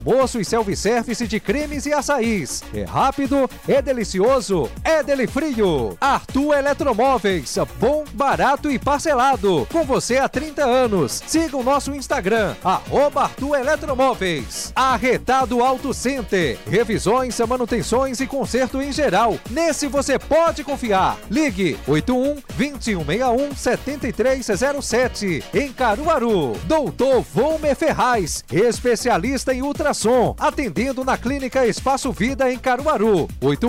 Moço e self-service de cremes e açaís. É rápido, é delicioso, é Delifrio. Arthur Eletromóveis, bom, barato e parcelado. Com você há 30 anos. Siga o nosso Instagram, @Arthur Eletromóveis. Arretado Auto Center. Revisões, manutenções e conserto em geral. Nesse você pode confiar. Ligue 81-2161-7307. Em Caruaru. Doutor Volmer Ferraz, especialista em ultrassom, atendendo na Clínica Espaço Vida em Caruaru.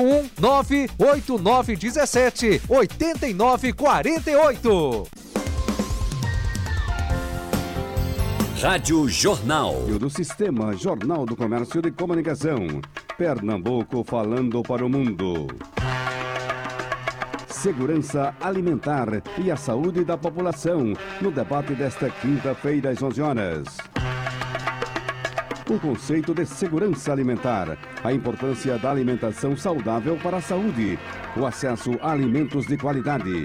819-8917-8948. Rádio Jornal. Do Sistema Jornal do Comércio de Comunicação. Pernambuco falando para o mundo. Segurança alimentar e a saúde da população no debate desta quinta-feira às 11 horas. O conceito de segurança alimentar, a importância da alimentação saudável para a saúde, o acesso a alimentos de qualidade.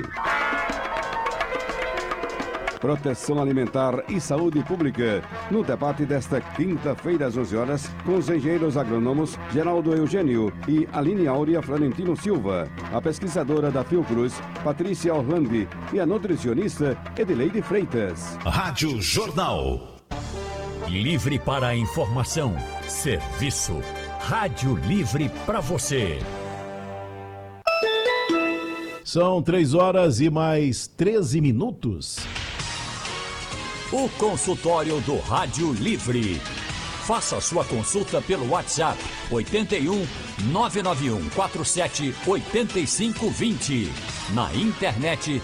Proteção alimentar e saúde pública, no debate desta quinta-feira às 11 horas, com os engenheiros agrônomos Geraldo Eugênio e Aline Áurea Florentino Silva, a pesquisadora da Fiocruz, Patrícia Orlandi, e a nutricionista Edileide Freitas. Rádio Jornal. Livre para a informação, serviço. Rádio Livre para você. São 3 horas e mais 13 minutos. O consultório do Rádio Livre. Faça sua consulta pelo WhatsApp 81 991 47 8520. Na internet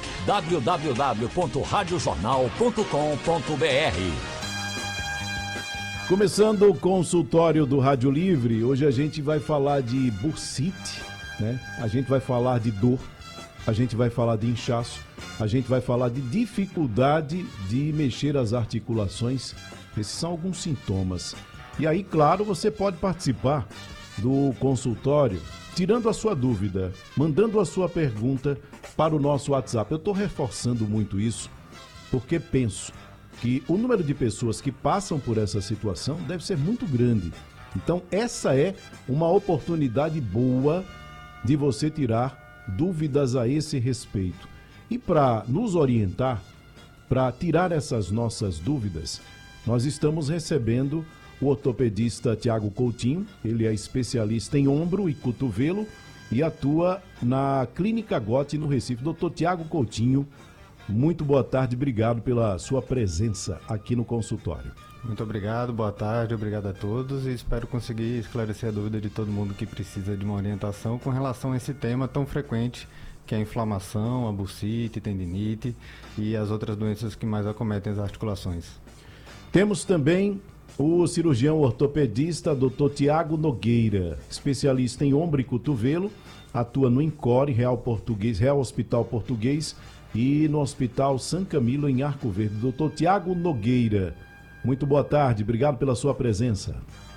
www.radiojornal.com.br. Começando o consultório do Rádio Livre, hoje a gente vai falar de bursite, né? A gente vai falar de dor, a gente vai falar de inchaço, a gente vai falar de dificuldade de mexer as articulações. Esses são alguns sintomas. E aí, claro, você pode participar do consultório tirando a sua dúvida, mandando a sua pergunta para o nosso WhatsApp. Eu estou reforçando muito isso porque penso que o número de pessoas que passam por essa situação deve ser muito grande. Então, essa é uma oportunidade boa de você tirar dúvidas a esse respeito. E para nos orientar, para tirar essas nossas dúvidas, nós estamos recebendo o ortopedista Tiago Coutinho. Ele é especialista em ombro e cotovelo e atua na Clínica Gotti, no Recife. Doutor Tiago Coutinho, muito boa tarde, obrigado pela sua presença aqui no consultório. Muito obrigado, boa tarde, obrigado a todos e espero conseguir esclarecer a dúvida de todo mundo que precisa de uma orientação com relação a esse tema tão frequente que é a inflamação, a bursite, tendinite e as outras doenças que mais acometem as articulações. Temos também o cirurgião ortopedista Dr. Tiago Nogueira, especialista em ombro e cotovelo, atua no INCORE, Real Hospital Português, e no Hospital São Camilo, em Arco Verde. Doutor Tiago Nogueira, muito boa tarde, obrigado pela sua presença.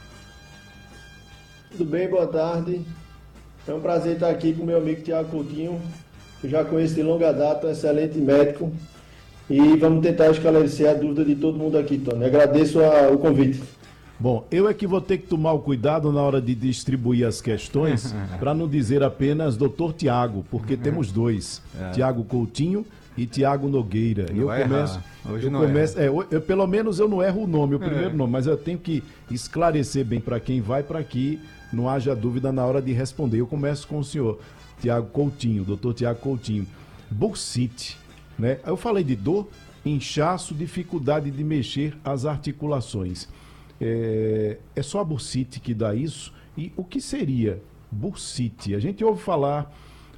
Tudo bem, boa tarde. É um prazer estar aqui com meu amigo Tiago Coutinho, que eu já conheço de longa data, um excelente médico. E vamos tentar esclarecer a dúvida de todo mundo aqui, Tony. Agradeço o convite. Bom, eu é que vou ter que tomar o cuidado na hora de distribuir as questões, para não dizer apenas doutor Tiago, porque temos dois, Tiago Coutinho e Tiago Nogueira. Pelo menos eu não erro o nome, o primeiro nome, mas eu tenho que esclarecer bem para quem vai, para que não haja dúvida na hora de responder. Eu começo com o senhor Tiago Coutinho, doutor Tiago Coutinho. Bursite, né? Eu falei de dor, inchaço, dificuldade de mexer as articulações. É só a bursite que dá isso? E o que seria bursite? A gente ouve falar,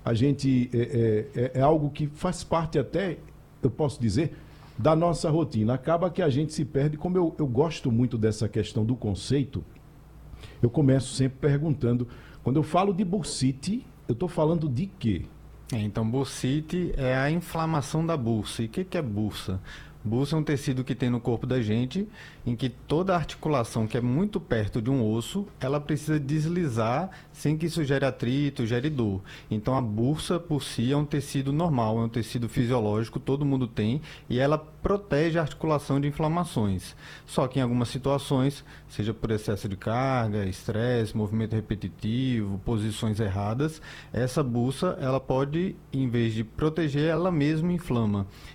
é algo que faz parte até, eu posso dizer, da nossa rotina. Acaba que a gente se perde. Como eu gosto muito dessa questão do conceito, eu começo sempre perguntando, quando eu falo de bursite, eu estou falando de quê? Então, bursite é a inflamação da bursa. E o que é bursa? Bursa é um tecido que tem no corpo da gente, em que toda articulação que é muito perto de um osso, ela precisa deslizar sem que isso gere atrito, gere dor. Então a bursa por si é um tecido normal, é um tecido fisiológico, todo mundo tem, e ela protege a articulação de inflamações. Só que em algumas situações, seja por excesso de carga, estresse, movimento repetitivo, posições erradas, essa bursa ela pode, em vez de proteger, ela mesma inflama.